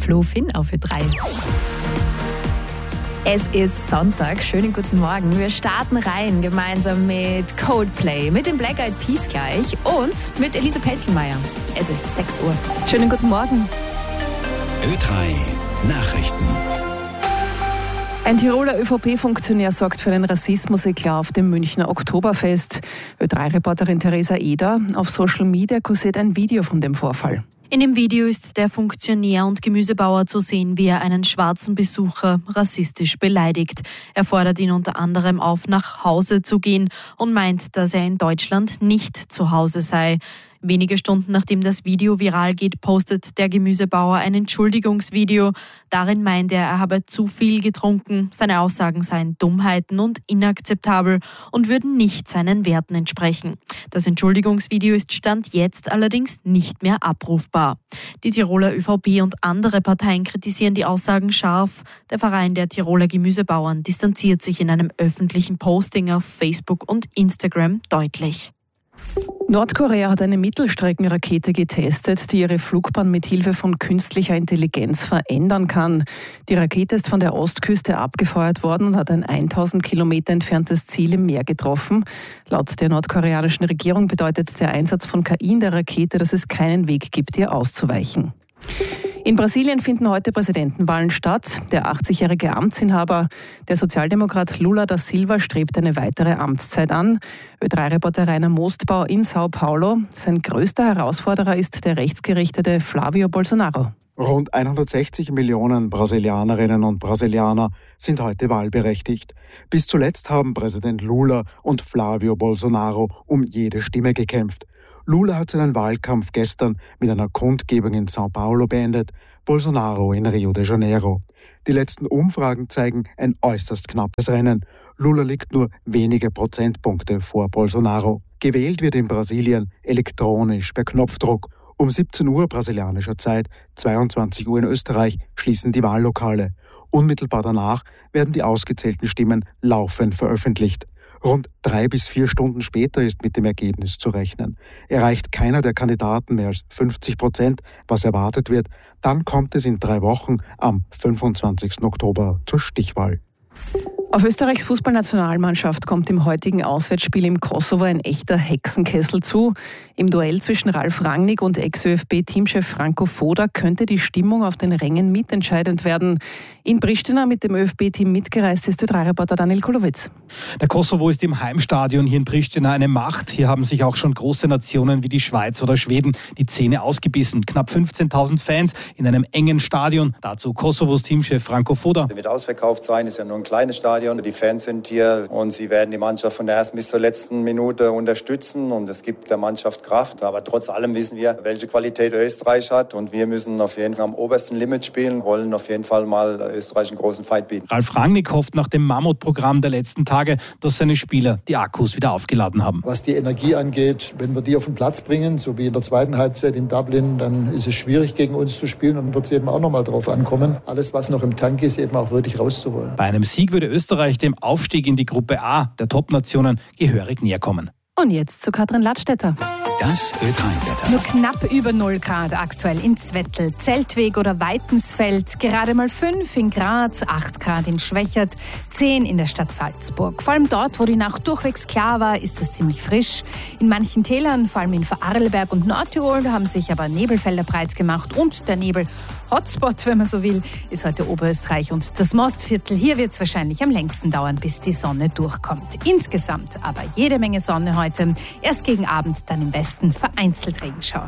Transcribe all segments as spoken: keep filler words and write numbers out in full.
Flo Finn auf Ö drei. Es ist Sonntag, schönen guten Morgen. Wir starten rein gemeinsam mit Coldplay, mit den Black Eyed Peas gleich und mit Elise Pelzenmeier. Es ist sechs Uhr. Schönen guten Morgen. Ö drei Nachrichten. Ein Tiroler ÖVP-Funktionär sorgt für einen Rassismus-Eklat auf dem Münchner Oktoberfest. Ö drei Reporterin Theresa Eder. Auf Social Media kursiert ein Video von dem Vorfall. In dem Video ist der Funktionär und Gemüsebauer zu sehen, wie er einen schwarzen Besucher rassistisch beleidigt. Er fordert ihn unter anderem auf, nach Hause zu gehen und meint, dass er in Deutschland nicht zu Hause sei. Wenige Stunden nachdem das Video viral geht, postet der Gemüsebauer ein Entschuldigungsvideo. Darin meint er, er habe zu viel getrunken, seine Aussagen seien Dummheiten und inakzeptabel und würden nicht seinen Werten entsprechen. Das Entschuldigungsvideo ist Stand jetzt allerdings nicht mehr abrufbar. Die Tiroler ÖVP und andere Parteien kritisieren die Aussagen scharf. Der Verein der Tiroler Gemüsebauern distanziert sich in einem öffentlichen Posting auf Facebook und Instagram deutlich. Nordkorea hat eine Mittelstreckenrakete getestet, die ihre Flugbahn mit Hilfe von künstlicher Intelligenz verändern kann. Die Rakete ist von der Ostküste abgefeuert worden und hat ein tausend Kilometer entferntes Ziel im Meer getroffen. Laut der nordkoreanischen Regierung bedeutet der Einsatz von K I in der Rakete, dass es keinen Weg gibt, ihr auszuweichen. In Brasilien finden heute Präsidentenwahlen statt. Der achtzigjährige Amtsinhaber, der Sozialdemokrat Lula da Silva, strebt eine weitere Amtszeit an. Ö drei Reporter Rainer Mostbau in Sao Paulo. Sein größter Herausforderer ist der rechtsgerichtete Flavio Bolsonaro. Rund hundertsechzig Millionen Brasilianerinnen und Brasilianer sind heute wahlberechtigt. Bis zuletzt haben Präsident Lula und Flavio Bolsonaro um jede Stimme gekämpft. Lula hat seinen Wahlkampf gestern mit einer Kundgebung in Sao Paulo beendet, Bolsonaro in Rio de Janeiro. Die letzten Umfragen zeigen ein äußerst knappes Rennen. Lula liegt nur wenige Prozentpunkte vor Bolsonaro. Gewählt wird in Brasilien elektronisch per Knopfdruck. Um siebzehn Uhr brasilianischer Zeit, zweiundzwanzig Uhr in Österreich, schließen die Wahllokale. Unmittelbar danach werden die ausgezählten Stimmen laufend veröffentlicht. Rund drei bis vier Stunden später ist mit dem Ergebnis zu rechnen. Erreicht keiner der Kandidaten mehr als fünfzig Prozent, was erwartet wird, dann kommt es in drei Wochen am fünfundzwanzigsten Oktober zur Stichwahl. Auf Österreichs Fußballnationalmannschaft kommt im heutigen Auswärtsspiel im Kosovo ein echter Hexenkessel zu. Im Duell zwischen Ralf Rangnick und Ex-Ö F B-Teamchef Franco Foda könnte die Stimmung auf den Rängen mitentscheidend werden. In Pristina mit dem Ö F B-Team mitgereist ist Ö drei Reporter Daniel Kulowitz. Der Kosovo ist im Heimstadion hier in Pristina eine Macht. Hier haben sich auch schon große Nationen wie die Schweiz oder Schweden die Zähne ausgebissen. Knapp fünfzehntausend Fans in einem engen Stadion. Dazu Kosovos Teamchef Franco Foda. Wird ausverkauft sein, ist ja nur ein kleines Stadion. Die Fans sind hier und sie werden die Mannschaft von der ersten bis zur letzten Minute unterstützen und es gibt der Mannschaft Kraft. Aber trotz allem wissen wir, welche Qualität Österreich hat und wir müssen auf jeden Fall am obersten Limit spielen, wollen auf jeden Fall mal Österreich einen großen Fight bieten. Ralf Rangnick hofft nach dem Mammutprogramm der letzten Tage, dass seine Spieler die Akkus wieder aufgeladen haben. Was die Energie angeht, wenn wir die auf den Platz bringen, so wie in der zweiten Halbzeit in Dublin, dann ist es schwierig gegen uns zu spielen und wird es eben auch nochmal drauf ankommen, alles was noch im Tank ist, eben auch wirklich rauszuholen. Bei einem Sieg würde Österreich dem Aufstieg in die Gruppe A der Top-Nationen gehörig näher kommen. Und jetzt zu Katrin Ladstätter. Das Ö drei Wetter. Nur knapp über null Grad aktuell in Zwettl, Zeltweg oder Weitensfeld, gerade mal fünf in Graz, acht Grad in Schwächert, zehn in der Stadt Salzburg. Vor allem dort, wo die Nacht durchwegs klar war, ist es ziemlich frisch. In manchen Tälern, vor allem in Vorarlberg und Nordtirol, haben sich aber Nebelfelder breit gemacht und der Nebel Hotspot, wenn man so will, ist heute Oberösterreich und das Mostviertel. Hier wird es wahrscheinlich am längsten dauern, bis die Sonne durchkommt. Insgesamt aber jede Menge Sonne heute. Erst gegen Abend, dann im Westen vereinzelt Regenschauer.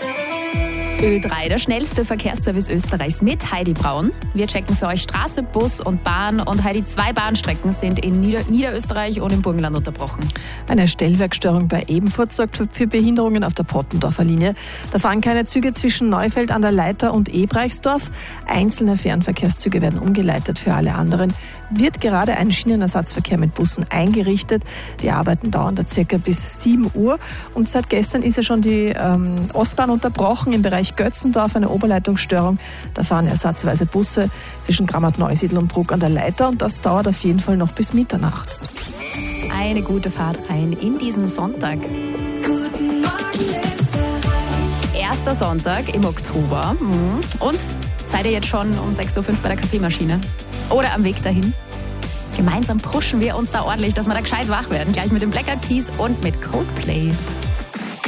Ö drei, der schnellste Verkehrsservice Österreichs mit Heidi Braun. Wir checken für euch Straße, Bus und Bahn. Und Heidi, zwei Bahnstrecken sind in Nieder- Niederösterreich und im Burgenland unterbrochen. Eine Stellwerkstörung bei Ebenfurt sorgt für Behinderungen auf der Pottendorfer Linie. Da fahren keine Züge zwischen Neufeld an der Leiter und Ebreichsdorf. Einzelne Fernverkehrszüge werden umgeleitet. Für alle anderen wird gerade ein Schienenersatzverkehr mit Bussen eingerichtet. Die Arbeiten dauern da circa bis sieben Uhr. Und seit gestern ist ja schon die ähm, Ostbahn unterbrochen im Bereich Götzendorf, eine Oberleitungsstörung. Da fahren ersatzweise Busse zwischen Grammat-Neusiedl und Bruck an der Leiter und das dauert auf jeden Fall noch bis Mitternacht. Eine gute Fahrt rein in diesen Sonntag. Guten Morgen, Österreich. Erster Letzter Sonntag im Oktober. Und seid ihr jetzt schon um sechs Uhr fünf bei der Kaffeemaschine? Oder am Weg dahin? Gemeinsam pushen wir uns da ordentlich, dass wir da gescheit wach werden. Gleich mit den Black Eyed Peas und mit Coldplay.